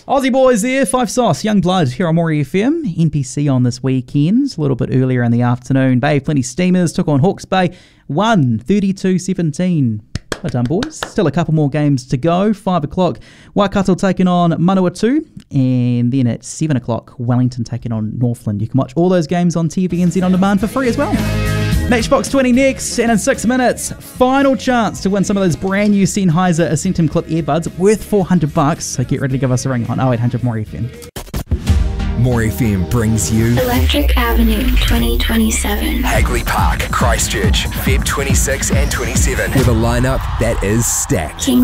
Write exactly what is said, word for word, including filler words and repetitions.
Aussie boys there, Five Sauce, Young Blood here on Maury F M. N P C on this weekend, a little bit earlier in the afternoon. Bay of Plenty Steamers took on Hawke's Bay, one thirty-two seventeen. Well done, boys. Still a couple more games to go. Five o'clock, Waikato taking on Manawatu, and then at seven o'clock, Wellington taking on Northland. You can watch all those games on T V N Z On Demand for free as well. Matchbox twenty next, and in six minutes, final chance to win some of those brand new Sennheiser Ascentum Clip earbuds worth four hundred bucks. So get ready to give us a ring on oh eight hundred Maury F M. Maury F M brings you Electric Avenue twenty twenty-seven. Hagley Park, Christchurch, February twenty-sixth and twenty-seventh, with a lineup that is stacked. King